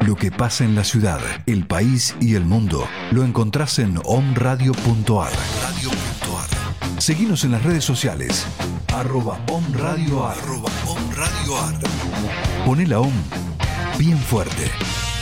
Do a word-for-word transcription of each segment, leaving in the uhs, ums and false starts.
Lo que pasa en la ciudad, el país y el mundo lo encontrás en omradio punto ar. Seguinos en las redes sociales, arroba omradioar. Arroba omradioar. Poné la om bien fuerte.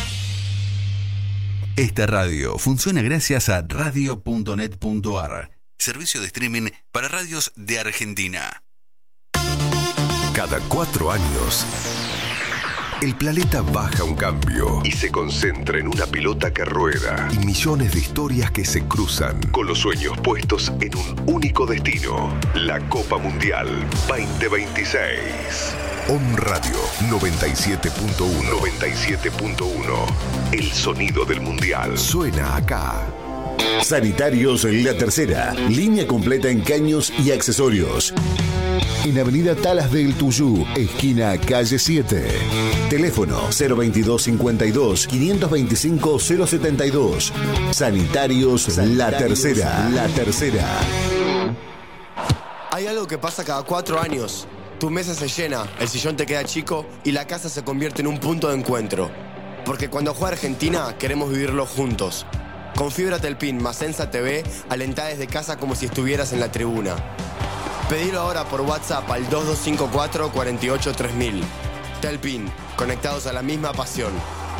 Esta radio funciona gracias a radio punto net punto ar, servicio de streaming para radios de Argentina. Cada cuatro años, el planeta baja un cambio y se concentra en una pelota que rueda y millones de historias que se cruzan con los sueños puestos en un único destino: la Copa Mundial veinte veintiséis. Om Radio noventa y siete punto uno. noventa y siete punto uno. El sonido del Mundial suena acá. Sanitarios La Tercera. Línea completa en caños y accesorios. En Avenida Talas del Tuyú, esquina Calle siete. Teléfono cero veintidós cincuenta y dos, quinientos veinticinco, cero setenta y dos. Sanitarios, Sanitarios La Tercera. La Tercera. Hay algo que pasa cada cuatro años. Tu mesa se llena, el sillón te queda chico y la casa se convierte en un punto de encuentro. Porque cuando juega Argentina, queremos vivirlo juntos. Con fibra Telpin más Sensa T V, alentá desde casa como si estuvieras en la tribuna. Pedilo ahora por WhatsApp al dos dos cinco cuatro, cuatro ocho, tres mil. Telpin, conectados a la misma pasión.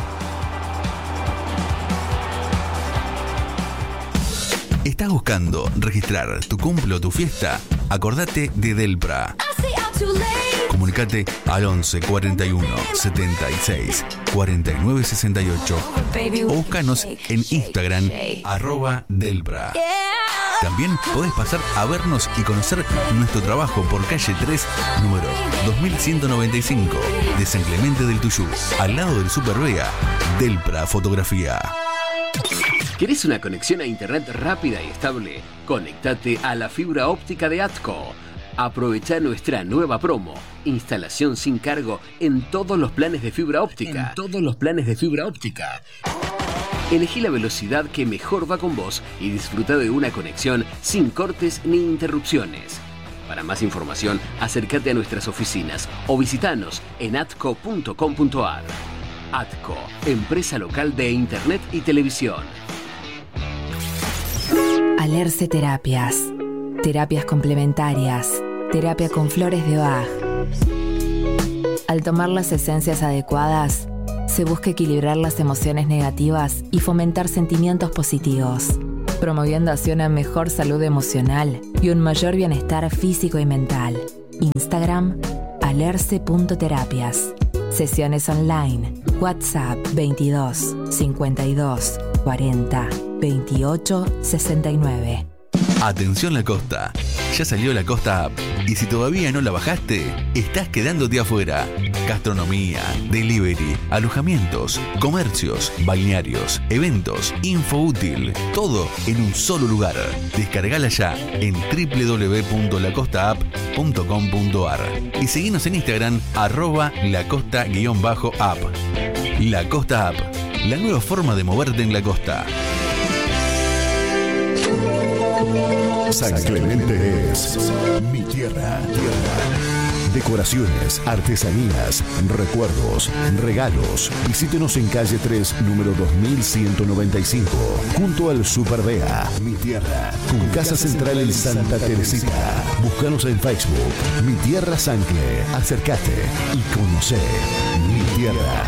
¿Estás buscando registrar tu cumple o tu fiesta? Acordate de Delpra. Comunicate al once cuarenta y uno, setenta y seis, cuarenta y nueve sesenta y ocho o búscanos en Instagram, arroba Delpra. También podés pasar a vernos y conocer nuestro trabajo por calle tres, número dos mil ciento noventa y cinco, de San Clemente del Tuyú, al lado del Super Vega. Delpra Fotografía. ¿Querés una conexión a internet rápida y estable? Conectate a la fibra óptica de ATCO. Aprovecha nuestra nueva promo. Instalación sin cargo en todos los planes de fibra óptica. En todos los planes de fibra óptica. Elegí la velocidad que mejor va con vos y disfruta de una conexión sin cortes ni interrupciones. Para más información, acércate a nuestras oficinas o visitanos en atco punto com punto ar. ATCO, empresa local de internet y televisión. Alerce Terapias. Terapias complementarias. Terapia con flores de Bach. Al tomar las esencias adecuadas, se busca equilibrar las emociones negativas y fomentar sentimientos positivos, promoviendo así una mejor salud emocional y un mayor bienestar físico y mental. Instagram, alerce punto terapias. Sesiones online. WhatsApp veintidós, cincuenta y dos, cuarenta, veintiocho, sesenta y nueve. Atención La Costa, ya salió La Costa App y si todavía no la bajaste, estás quedándote afuera. Gastronomía, delivery, alojamientos, comercios, balnearios, eventos, info útil, todo en un solo lugar. Descargala ya en doble u doble u doble u punto la costa app punto com punto ar y seguinos en Instagram arroba lacosta-app. La Costa App, la nueva forma de moverte en la costa. San Clemente es mi tierra. tierra. Decoraciones, artesanías, recuerdos, regalos. Visítenos en calle tres, número dos mil ciento noventa y cinco, junto al Super Vea. Mi tierra, con casa central en Santa Teresita. Búscanos en Facebook. Mi Tierra Sancle. Acércate y conoce mi tierra.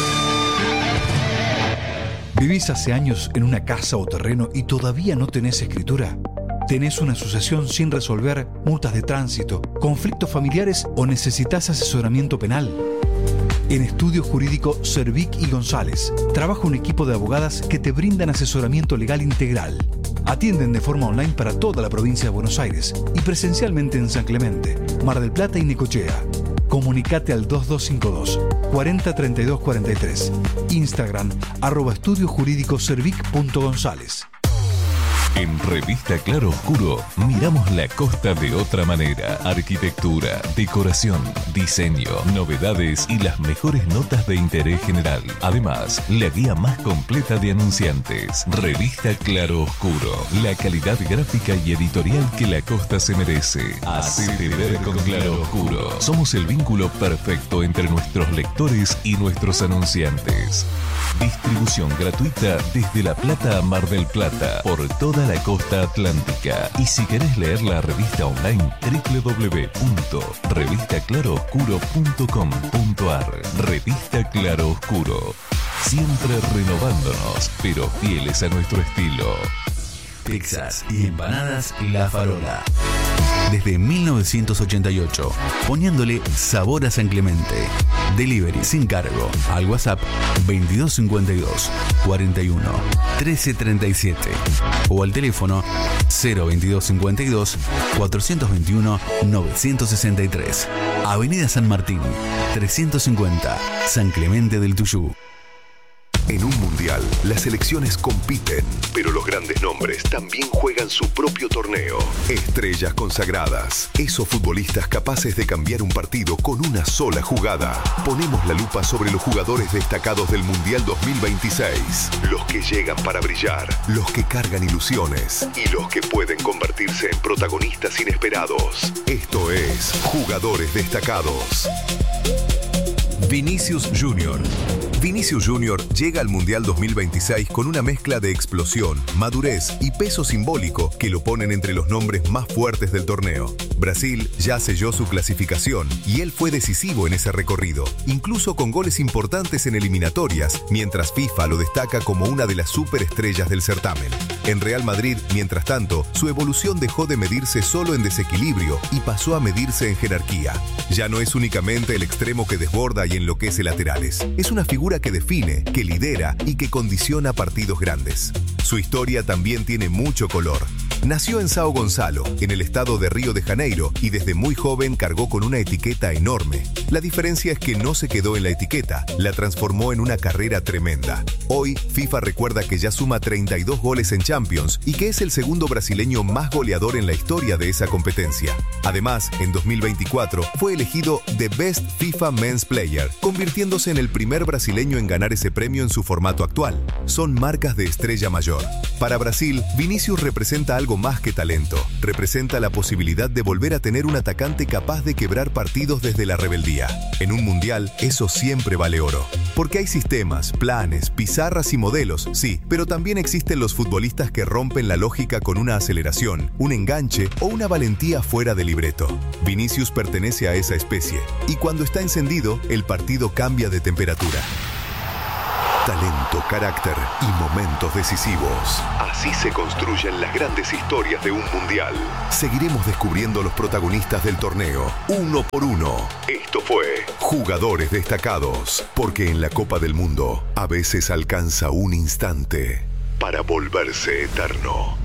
¿Vivís hace años en una casa o terreno y todavía no tenés escritura? ¿Tenés una sucesión sin resolver, multas de tránsito, conflictos familiares o necesitas asesoramiento penal? En Estudio Jurídico Cervic y González trabaja un equipo de abogadas que te brindan asesoramiento legal integral. Atienden de forma online para toda la provincia de Buenos Aires y presencialmente en San Clemente, Mar del Plata y Necochea. Comunicate al dos dos cinco dos, cuarenta, treinta y dos, cuarenta y tres. Instagram, arroba estudio jurídico cervic punto gonzález. En Revista Claro Oscuro miramos la costa de otra manera. Arquitectura, decoración, diseño, novedades y las mejores notas de interés general. Además, la guía más completa de anunciantes. Revista Claro Oscuro. La calidad gráfica y editorial que la costa se merece. Hacete ver con Claro Oscuro. Somos el vínculo perfecto entre nuestros lectores y nuestros anunciantes. Distribución gratuita desde La Plata a Mar del Plata por toda la costa atlántica. Y si querés leer la revista online, doble u doble u doble u punto revista claro oscuro punto com punto a r. Revista Claro Oscuro. Siempre renovándonos, pero fieles a nuestro estilo. Texas y empanadas La Farola. Desde mil novecientos ochenta y ocho, poniéndole sabor a San Clemente. Delivery sin cargo al WhatsApp veintidós cincuenta y dos, cuarenta y uno, trece treinta y siete o al teléfono cero veintidós cincuenta y dos, cuatrocientos veintiuno, novecientos sesenta y tres. Avenida San Martín, trescientos cincuenta, San Clemente del Tuyú. En un mundial, las selecciones compiten, pero los grandes nombres también juegan su propio torneo. Estrellas consagradas, esos futbolistas capaces de cambiar un partido con una sola jugada. Ponemos la lupa sobre los jugadores destacados del Mundial dos mil veintiséis. Los que llegan para brillar, los que cargan ilusiones y los que pueden convertirse en protagonistas inesperados. Esto es Jugadores Destacados. Vinicius Junior. Vinicius Junior llega al Mundial dos mil veintiséis con una mezcla de explosión, madurez y peso simbólico que lo ponen entre los nombres más fuertes del torneo. Brasil ya selló su clasificación y él fue decisivo en ese recorrido, incluso con goles importantes en eliminatorias, mientras FIFA lo destaca como una de las superestrellas del certamen. En Real Madrid, mientras tanto, su evolución dejó de medirse solo en desequilibrio y pasó a medirse en jerarquía. Ya no es únicamente el extremo que desborda y enloquece laterales. Es una figura que define, que lidera y que condiciona partidos grandes. Su historia también tiene mucho color. Nació en São Gonçalo, en el estado de Río de Janeiro, y desde muy joven cargó con una etiqueta enorme. La diferencia es que no se quedó en la etiqueta, la transformó en una carrera tremenda. Hoy, FIFA recuerda que ya suma treinta y dos goles en Champions y que es el segundo brasileño más goleador en la historia de esa competencia. Además, en dos mil veinticuatro fue elegido The Best FIFA Men's Player, convirtiéndose en el primer brasileño en ganar ese premio en su formato actual. Son marcas de estrella mayor. Para Brasil, Vinicius representa algo más que talento. Representa la posibilidad de volver a tener un atacante capaz de quebrar partidos desde la rebeldía. En un mundial, eso siempre vale oro. Porque hay sistemas, planes, pizarras y modelos, sí, pero también existen los futbolistas que rompen la lógica con una aceleración, un enganche o una valentía fuera de libreto. Vinicius pertenece a esa especie, y cuando está encendido, el partido cambia de temperatura. Talento, carácter y momentos decisivos. Así se construyen las grandes historias de un mundial. Seguiremos descubriendo los protagonistas del torneo, uno por uno. Esto fue Jugadores Destacados, porque en la Copa del Mundo a veces alcanza un instante para volverse eterno.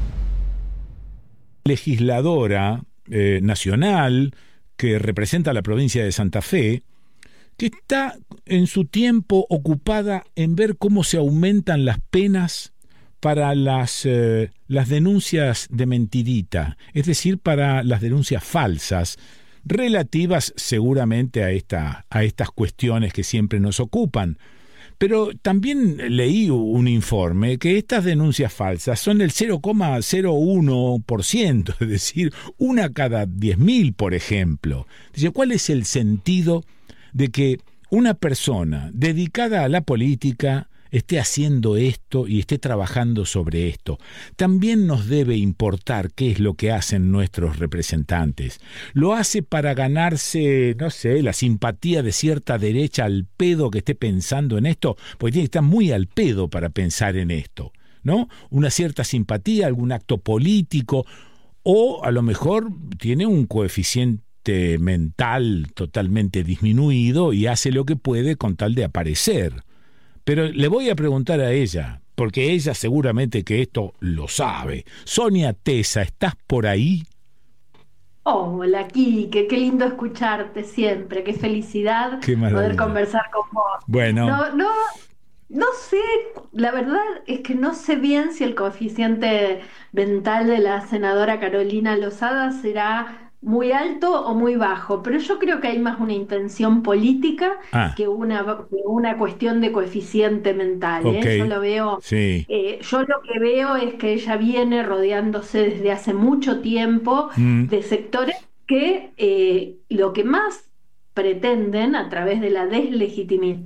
Legisladora eh, nacional que representa a la provincia de Santa Fe, que está en su tiempo ocupada en ver cómo se aumentan las penas para las, eh, las denuncias de mentirita, es decir, para las denuncias falsas, relativas seguramente a, esta, a estas cuestiones que siempre nos ocupan. Pero también leí un informe que estas denuncias falsas son el cero coma cero uno por ciento, es decir, una cada diez mil, por ejemplo. Dice, ¿cuál es el sentido de que una persona dedicada a la política esté haciendo esto y esté trabajando sobre esto? También nos debe importar qué es lo que hacen nuestros representantes. ¿Lo hace para ganarse, no sé, la simpatía de cierta derecha al pedo que esté pensando en esto? Porque tiene que estar muy al pedo para pensar en esto, ¿no? Una cierta simpatía, algún acto político, o a lo mejor tiene un coeficiente mental totalmente disminuido y hace lo que puede con tal de aparecer. Pero le voy a preguntar a ella, porque ella seguramente que esto lo sabe. Sonia Tesa, ¿estás por ahí? Hola, Quique, qué lindo escucharte siempre, qué felicidad qué poder conversar con vos. Bueno. No, no, No sé, la verdad es que no sé bien si el coeficiente mental de la senadora Carolina Lozada será muy alto o muy bajo, pero yo creo que hay más una intención política Ah, que una, que una cuestión de coeficiente mental, ¿eh? ok, Yo lo veo, sí. eh, yo lo que veo es que ella viene rodeándose desde hace mucho tiempo Mm, de sectores que eh, lo que más pretenden a través de la deslegitimi-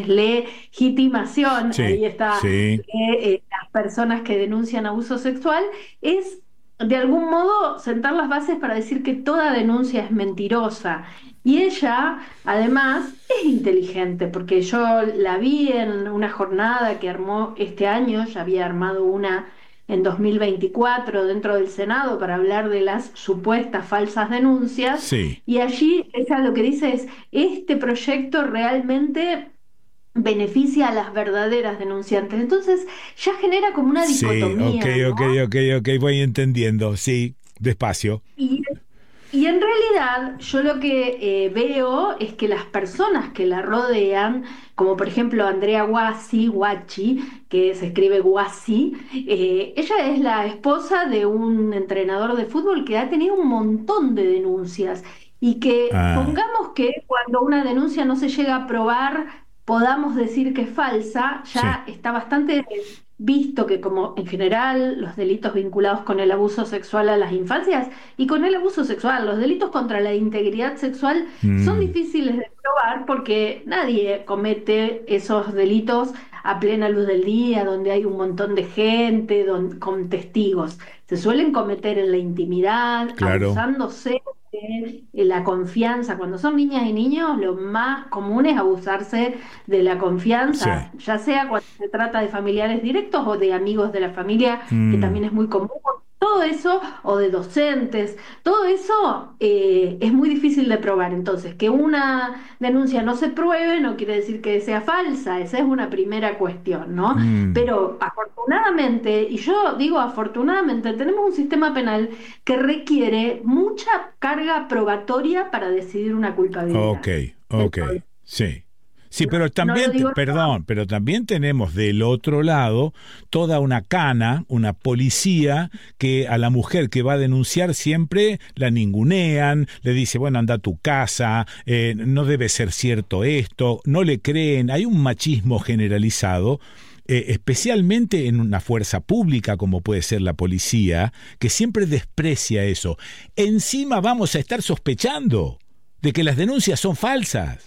deslegitimación, sí, ahí está, sí, de eh, las personas que denuncian abuso sexual, es de algún modo sentar las bases para decir que toda denuncia es mentirosa. Y ella, además, es inteligente, porque yo la vi en una jornada que armó este año, ya había armado una en dos mil veinticuatro dentro del Senado para hablar de las supuestas falsas denuncias, sí, y allí ella lo que dice es, este proyecto realmente beneficia a las verdaderas denunciantes. Entonces ya genera como una sí, ok, dicotomía, ok, ¿no? ok, ok, voy entendiendo, sí, despacio. Y, y en realidad yo lo que eh, veo es que las personas que la rodean, como por ejemplo Andrea Guassi, Guacci, que se escribe Guassi, eh, ella es la esposa de un entrenador de fútbol que ha tenido un montón de denuncias y que Ah, pongamos que cuando una denuncia no se llega a probar, podamos decir que es falsa, sí, ya está bastante visto que como en general los delitos vinculados con el abuso sexual a las infancias y con el abuso sexual, los delitos contra la integridad sexual son mm, difíciles de probar porque nadie comete esos delitos a plena luz del día, donde hay un montón de gente, don- con testigos. Se suelen cometer en la intimidad, claro, abusándose de la confianza. Cuando son niñas y niños, lo más común es abusarse de la sí, confianza, ya sea cuando se trata de familiares directos o de amigos de la familia, que mm, también es muy común. Todo eso, o de docentes, todo eso eh, es muy difícil de probar. Entonces, que una denuncia no se pruebe no quiere decir que sea falsa, esa es una primera cuestión, ¿no? mm, Pero afortunadamente, y yo digo afortunadamente, tenemos un sistema penal que requiere mucha carga probatoria para decidir una ok, culpabilidad. ok, Entonces, sí. Sí, no, pero no lo también, te- digo yo. perdón, pero también tenemos del otro lado toda una cana, una policía que a la mujer que va a denunciar siempre la ningunean, le dice, bueno, anda a tu casa, eh, no debe ser cierto esto, no le creen, hay un machismo generalizado, eh, especialmente en una fuerza pública como puede ser la policía, que siempre desprecia eso. Encima vamos a estar sospechando de que las denuncias son falsas.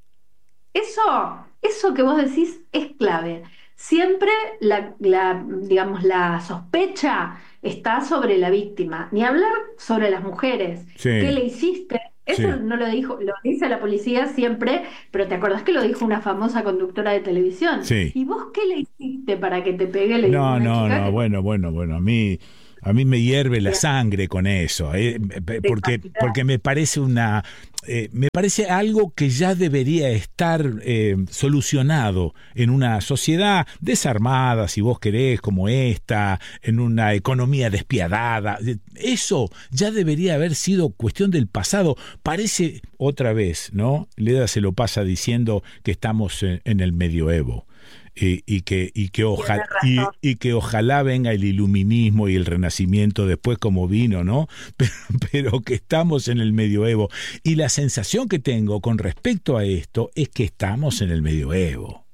Eso, eso que vos decís es clave. Siempre la, la, digamos, la sospecha está sobre la víctima, ni hablar sobre las mujeres. ¿Qué Sí, le hiciste? Eso sí. no lo dijo, lo dice la policía siempre, pero ¿te acordás que lo dijo una famosa conductora de televisión? Sí. ¿Y vos qué le hiciste para que te pegue? Le dijo No, una no, chica no, que bueno, bueno, bueno, a mí, a mí me hierve la te, sangre con eso, eh, pe- te porque, porque me parece una, eh, me parece algo que ya debería estar eh, solucionado en una sociedad desarmada, si vos querés, como esta, en una economía despiadada. Eso ya debería haber sido cuestión del pasado. Parece otra vez, ¿no? Leda se lo pasa diciendo que estamos en, en el medioevo. Y, y que y que tiene ojalá y, razón. y que ojalá venga el iluminismo y el renacimiento después como vino, ¿no? Pero, pero que estamos en el medioevo y la sensación que tengo con respecto a esto es que estamos en el medioevo.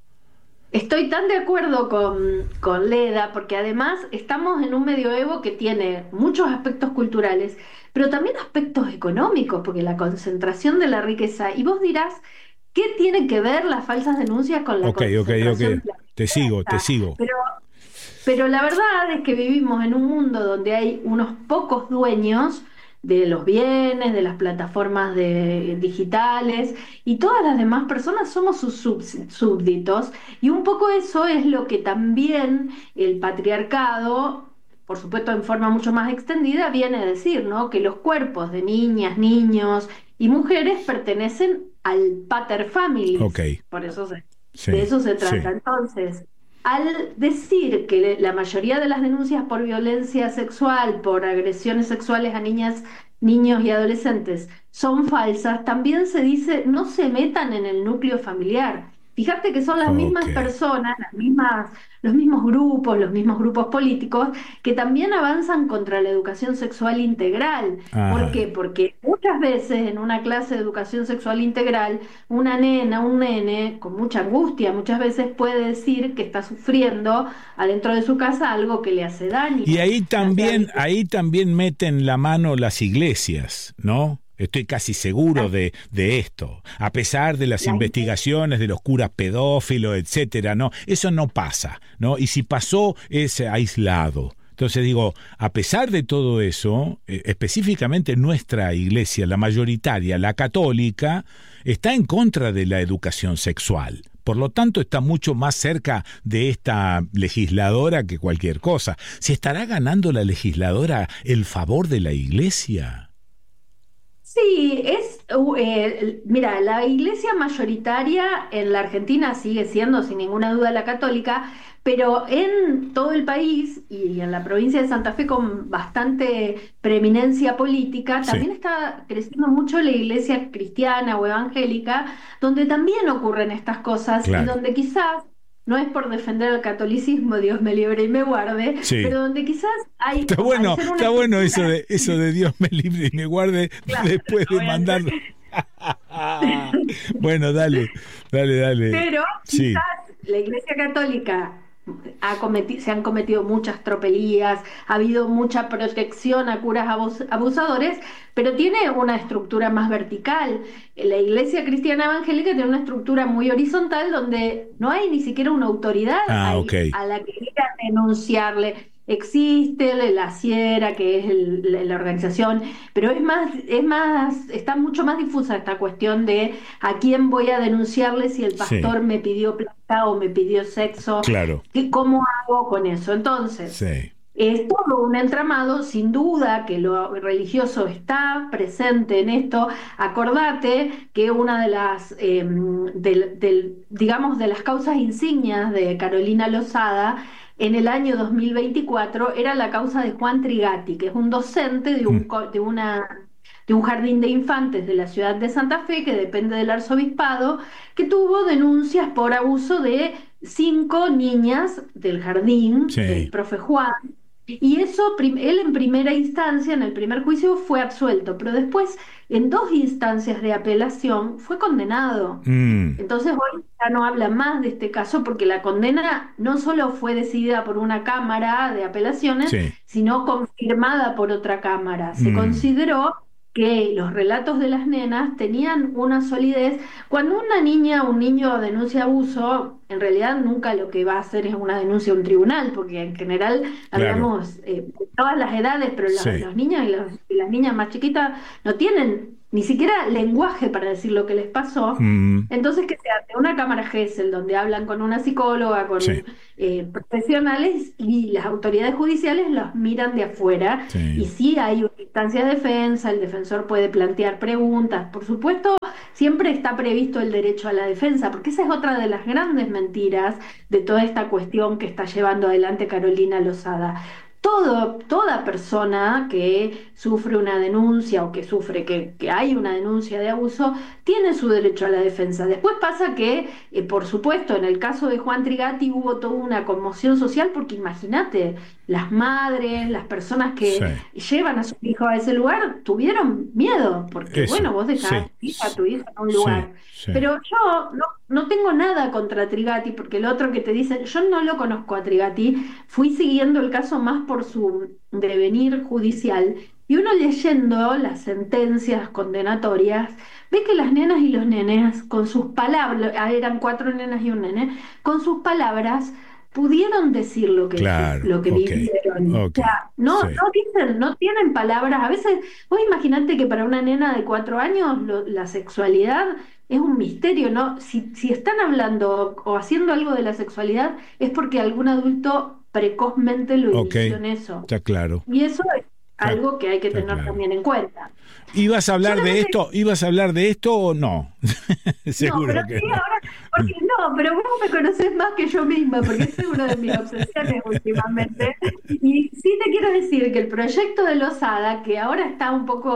Estoy tan de acuerdo con, con Leda, porque además estamos en un medioevo que tiene muchos aspectos culturales, pero también aspectos económicos, porque la concentración de la riqueza, y vos dirás, ¿qué tienen que ver las falsas denuncias con la Ok, ok, ok. concentración de la Te sigo, te riqueza? sigo. Pero, pero la verdad es que vivimos en un mundo donde hay unos pocos dueños de los bienes, de las plataformas de- digitales, y todas las demás personas somos sus subs- súbditos, y un poco eso es lo que también el patriarcado, por supuesto en forma mucho más extendida, viene a decir, ¿no? Que los cuerpos de niñas, niños y mujeres pertenecen al pater Ok, families, por eso se- de sí, eso se trata. sí. Entonces, al decir que la mayoría de las denuncias por violencia sexual, por agresiones sexuales a niñas, niños y adolescentes son falsas, también se dice no se metan en el núcleo familiar. Fíjate que son las Ok. mismas personas, las mismas, los mismos grupos, los mismos grupos políticos que también avanzan contra la educación sexual integral. Ajá. ¿Por qué? Porque muchas veces en una clase de educación sexual integral, una nena, un nene, con mucha angustia, muchas veces puede decir que está sufriendo adentro de su casa algo que le hace daño. Y ahí también, O sea, ahí también meten la mano las iglesias, ¿no? Estoy casi seguro de, de esto, a pesar de las La- investigaciones de los curas pedófilos, etcétera, ¿no? Eso no pasa, ¿no? Y si pasó, es aislado. Entonces digo, a pesar de todo eso, eh, específicamente nuestra iglesia, la mayoritaria, la católica, está en contra de la educación sexual. Por lo tanto, está mucho más cerca de esta legisladora que cualquier cosa. ¿Se estará ganando la legisladora el favor de la iglesia? Sí, es, uh, eh, mira, la iglesia mayoritaria en la Argentina sigue siendo sin ninguna duda la católica, pero en todo el país y en la provincia de Santa Fe con bastante preeminencia política, Sí. también está creciendo mucho la iglesia cristiana o evangélica, donde también ocurren estas cosas y Claro. donde quizás, no es por defender el catolicismo, Dios me libre y me guarde, Sí. pero donde quizás hay... Está al bueno, ser una está bueno eso cultura- de eso de Dios me libre y me guarde Claro, después de voy a mandarlo. Bueno, dale, dale, dale. Pero Sí. quizás la Iglesia Católica ha cometi- se han cometido muchas tropelías, ha habido mucha protección a curas abus- abusadores, pero tiene una estructura más vertical. La Iglesia Cristiana Evangélica tiene una estructura muy horizontal donde no hay ni siquiera una autoridad Ah, ahí ok. a la que ir a denunciarle. Existe la Sierra, que es el- la, la organización, pero es más, es más, está mucho más difusa esta cuestión de a quién voy a denunciarle si el pastor Sí. me pidió plata o me pidió sexo. Claro. ¿Qué- ¿Cómo hago con eso? Entonces, Sí. es todo un entramado, sin duda que lo religioso está presente en esto. Acordate que una de las, eh, del- del- digamos, de las causas insignias de Carolina Lozada en el año dos mil veinticuatro era la causa de Juan Trigatti, que es un docente de un, Mm. co- de una, de un jardín de infantes de la ciudad de Santa Fe, que depende del arzobispado, que tuvo denuncias por abuso de cinco niñas del jardín, Sí. del profe Juan. Y eso, prim- él en primera instancia, en el primer juicio, fue absuelto, pero después, en dos instancias de apelación, fue condenado. Mm. Entonces hoy ya no habla más de este caso porque la condena no solo fue decidida por una cámara de apelaciones, Sí. sino confirmada por otra cámara. Se Mm. consideró que los relatos de las nenas tenían una solidez. Cuando una niña o un niño denuncia abuso, en realidad nunca lo que va a hacer es una denuncia a un tribunal, porque en general Claro. hablamos eh, de todas las edades, pero los, Sí. los niños y, los- y las niñas más chiquitas no tienen ni siquiera lenguaje para decir lo que les pasó. Mm. Entonces, ¿qué se hace? Una cámara Gesell, donde hablan con una psicóloga, con Sí. eh, profesionales, y las autoridades judiciales los miran de afuera. Sí. Y sí hay una instancia de defensa, el defensor puede plantear preguntas. Por supuesto, siempre está previsto el derecho a la defensa, porque esa es otra de las grandes mentiras de toda esta cuestión que está llevando adelante Carolina Lozada. Todo, toda persona que sufre una denuncia o que sufre que, que hay una denuncia de abuso tiene su derecho a la defensa. Después pasa que, eh, por supuesto, en el caso de Juan Trigatti hubo toda una conmoción social porque imagínate, las madres, las personas que llevan a su hijo a ese lugar tuvieron miedo porque, Eso, bueno, vos dejás sí, a tu hija en un sí, lugar. sí. Pero yo no, no tengo nada contra Trigatti, porque el otro que te dicen, yo no lo conozco a Trigatti, fui siguiendo el caso más por su devenir judicial, y uno leyendo las sentencias condenatorias, ve que las nenas y los nenes, con sus palabras, ah, eran cuatro nenas y un nene, con sus palabras pudieron decir lo que, Claro, lo que ok, vivieron. ok, O sea, no, sí. no dicen, no tienen palabras. A veces, vos imaginate que para una nena de cuatro años lo- la sexualidad es un misterio, ¿no? Si, si están hablando o haciendo algo de la sexualidad es porque algún adulto precozmente lo Ok, inició en eso. está claro. Y eso es Está- algo que hay que está tener claro. también en cuenta. ¿Ibas a hablar de Solamente- esto? ¿Ibas a hablar de esto o no? Seguro no, pero que sí, no. ahora, porque no, pero vos me conocés más que yo misma, porque esa es una de mis obsesiones últimamente. Y sí te quiero decir que el proyecto de Lozada, que ahora está un poco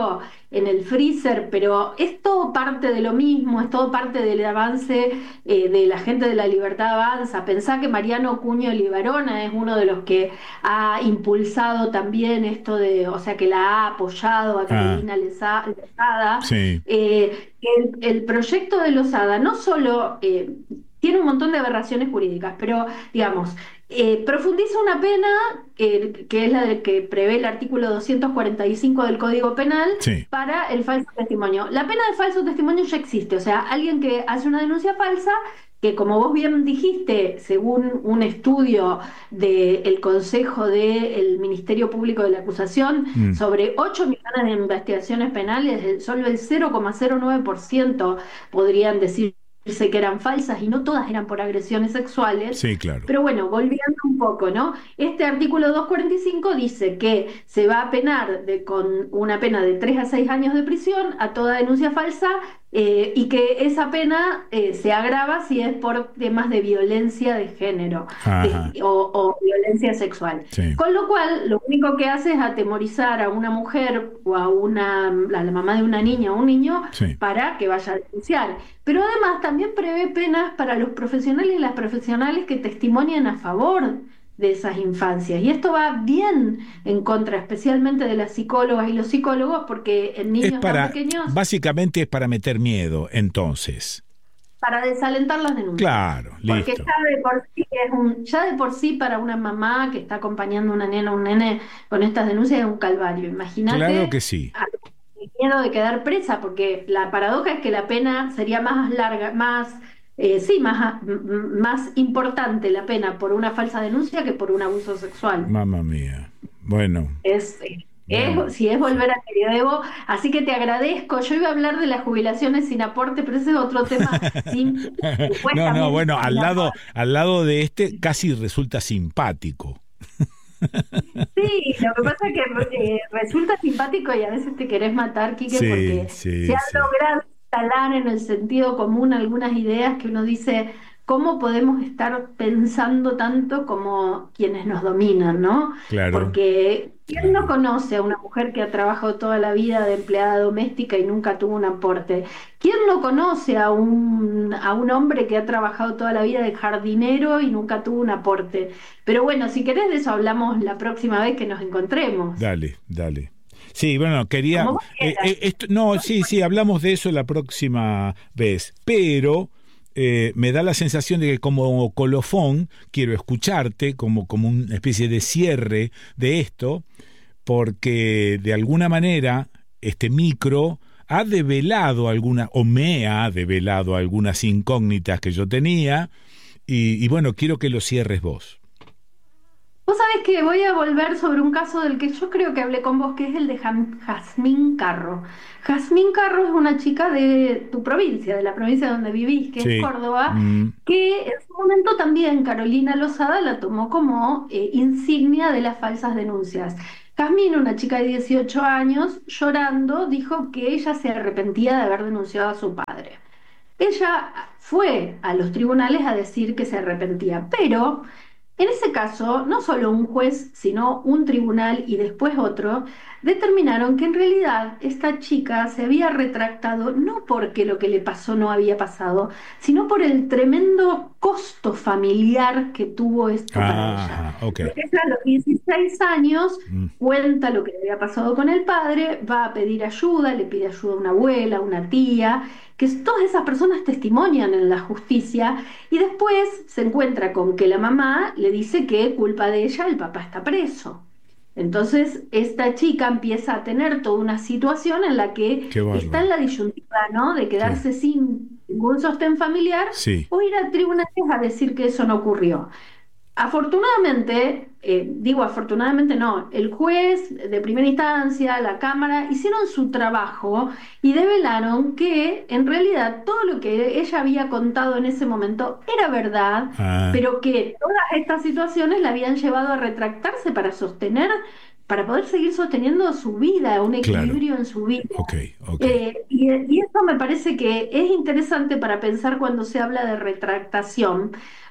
en el freezer, pero es todo parte de lo mismo, es todo parte del avance eh, de la gente de la Libertad Avanza. Pensá que Mariano Cuño Libarona es uno de los que ha impulsado también esto de, o sea, que la ha apoyado a Carolina ah. Lozada. Sí. Eh, el, el proyecto de Lozada no solo eh, tiene un montón de aberraciones jurídicas, pero digamos, eh, profundiza una pena eh, que es la de que prevé el artículo doscientos cuarenta y cinco del Código Penal sí. para el falso testimonio. La pena de falso testimonio ya existe, o sea, alguien que hace una denuncia falsa, que como vos bien dijiste, según un estudio del Consejo del Ministerio Público de la Acusación, mm. sobre ocho millones de investigaciones penales, solo el cero coma cero nueve por ciento podrían decir que eran falsas y no todas eran por agresiones sexuales. Sí, claro. Pero bueno, volviendo un poco, ¿no? Este artículo doscientos cuarenta y cinco dice que se va a penar de, con una pena de tres a seis años de prisión a toda denuncia falsa eh, y que esa pena eh, se agrava si es por temas de violencia de género de, o, o violencia sexual. Sí. Con lo cual, lo único que hace es atemorizar a una mujer o a, una, a la mamá de una niña o un niño sí. para que vaya a denunciar. Pero además también prevé penas para los profesionales y las profesionales que testimonian a favor de esas infancias. Y esto va bien en contra, especialmente de las psicólogas y los psicólogos, porque en niños es para, tan pequeños... Básicamente es para meter miedo, entonces. Para desalentar las denuncias. Claro, listo. Porque ya de por sí es un, ya de por sí para una mamá que está acompañando a una nena o un nene con estas denuncias es un calvario. Imagínate. Claro que sí. El miedo de quedar presa, porque la paradoja es que la pena sería más larga, más eh, sí, más, más importante la pena por una falsa denuncia que por un abuso sexual. Mamma mía. Bueno. Es, es bueno. Si es volver al medioevo, así que te agradezco. Yo iba a hablar de las jubilaciones sin aporte, pero ese es otro tema. Sin, no, no, bueno, al lado, al lado de este casi resulta simpático. Sí, lo que pasa es que eh, resulta simpático y a veces te querés matar, Quique, sí, porque sí, se han sí. logrado instalar en el sentido común algunas ideas que uno dice, ¿cómo podemos estar pensando tanto como quienes nos dominan, ¿no? Claro. Porque ¿quién claro. no conoce a una mujer que ha trabajado toda la vida de empleada doméstica y nunca tuvo un aporte? ¿Quién no conoce a un, a un hombre que ha trabajado toda la vida de jardinero y nunca tuvo un aporte? Pero bueno, si querés de eso hablamos la próxima vez que nos encontremos. Dale, dale. Sí, bueno, quería... Eh, eh, esto, no, sí, sí, hablamos de eso la próxima vez, pero... Eh, me da la sensación de que como colofón quiero escucharte como, como una especie de cierre de esto, porque de alguna manera este micro ha develado algunas, o me ha develado algunas incógnitas que yo tenía, y, y bueno, quiero que lo cierres vos. Vos sabés que voy a volver sobre un caso del que yo creo que hablé con vos, que es el de Jazmín Carro. Jazmín Carro es una chica de tu provincia, de la provincia donde vivís, que sí. es Córdoba, mm. que en su momento también Carolina Lozada la tomó como eh, insignia de las falsas denuncias. Jazmín, una chica de dieciocho años, llorando, dijo que ella se arrepentía de haber denunciado a su padre. Ella fue a los tribunales a decir que se arrepentía, pero... En ese caso, no solo un juez, sino un tribunal y después otro, determinaron que en realidad esta chica se había retractado no porque lo que le pasó no había pasado, sino por el tremendo costo familiar que tuvo esto ah, para ella. Okay. Porque ella a los dieciséis años mm. cuenta lo que le había pasado con el padre, va a pedir ayuda, le pide ayuda a una abuela, a una tía, que todas esas personas testimonian en la justicia y después se encuentra con que la mamá le dice que culpa de ella el papá está preso. Entonces esta chica empieza a tener toda una situación en la que está en la disyuntiva, ¿no? De quedarse sí. sin ningún sostén familiar sí. o ir a tribunales a decir que eso no ocurrió. Afortunadamente, eh, digo afortunadamente no, el juez de primera instancia, la Cámara, hicieron su trabajo y develaron que en realidad todo lo que ella había contado en ese momento era verdad, ah. pero que todas estas situaciones la habían llevado a retractarse para sostener, para poder seguir sosteniendo su vida, un equilibrio claro. en su vida. Okay, okay. Eh, y, y eso me parece que es interesante para pensar cuando se habla de retractación,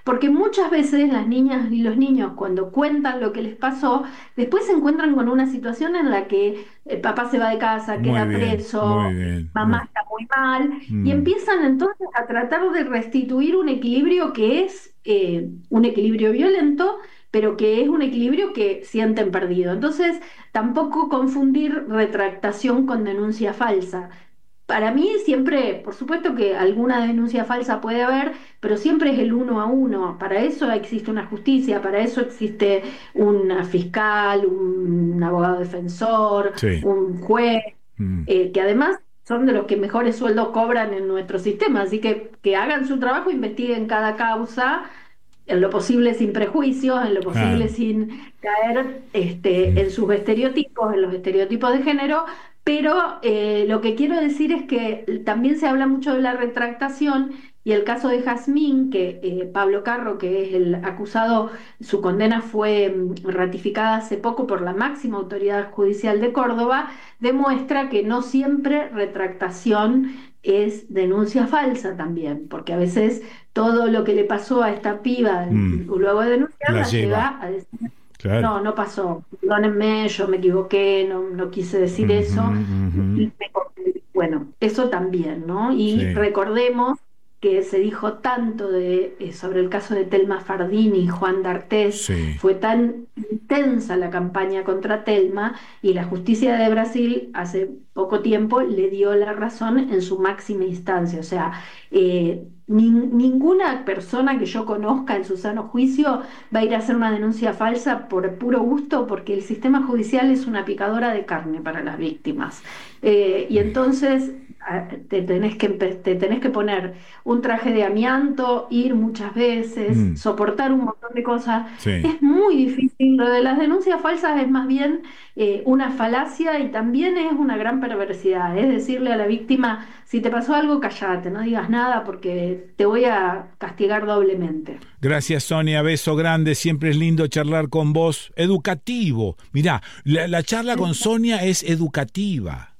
Porque muchas veces las niñas y los niños cuando cuentan lo que les pasó, después se encuentran con una situación en la que el papá se va de casa, Muy queda bien, preso, muy bien, mamá muy- está muy mal, Mm. y empiezan entonces a tratar de restituir un equilibrio que es eh, un equilibrio violento, pero que es un equilibrio que sienten perdido. Entonces, tampoco confundir retractación con denuncia falsa. Para mí siempre, por supuesto que alguna denuncia falsa puede haber, pero siempre es el uno a uno. Para eso existe una justicia, para eso existe una fiscal, un abogado defensor, Sí. un juez, Mm. eh, que además son de los que mejores sueldos cobran en nuestro sistema. Así que que hagan su trabajo, investiguen cada causa, en lo posible sin prejuicios, en lo posible Ah. sin caer este, en sus estereotipos, en los estereotipos de género, pero eh, lo que quiero decir es que también se habla mucho de la retractación y el caso de Jazmín, que eh, Pablo Carro, que es el acusado, su condena fue mm, ratificada hace poco por la máxima autoridad judicial de Córdoba, demuestra que no siempre retractación es denuncia falsa también, porque a veces todo lo que le pasó a esta piba Mm. luego de denunciarla La lleva. lleva a decir, Claro. no, no pasó, perdónenme, yo me equivoqué, no, no quise decir eso. Ujú, ujú. Y me confundí. Bueno, eso también, ¿no? Y Sí. recordemos que se dijo tanto de, eh, sobre el caso de Telma Fardini y Juan D'Artés, Sí. fue tan intensa la campaña contra Telma y la justicia de Brasil hace poco tiempo le dio la razón en su máxima instancia. O sea, eh, nin- ninguna persona que yo conozca en su sano juicio va a ir a hacer una denuncia falsa por puro gusto, porque el sistema judicial es una picadora de carne para las víctimas. Eh, y entonces a- te tenés que, empe- te tenés que poner un traje de amianto, ir muchas veces, Mm. soportar un montón de cosas. Sí. Es muy difícil. Lo de las denuncias falsas es más bien eh, una falacia y también es una gran perversidad. Es decirle a la víctima, si te pasó algo, callate, no digas nada porque te voy a castigar doblemente. Gracias, Sonia. Beso grande. Siempre es lindo charlar con vos. Educativo. Mirá, la, la charla con Sonia es educativa.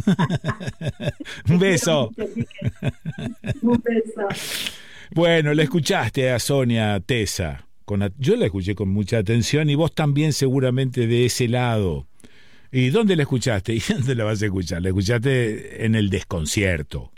Un beso. Un beso. Bueno, le escuchaste a Sonia Tesa. Con, a- yo la escuché con mucha atención y vos también seguramente de ese lado. ¿Y dónde la escuchaste? ¿Y dónde la vas a escuchar? La escuchaste en el desconcierto.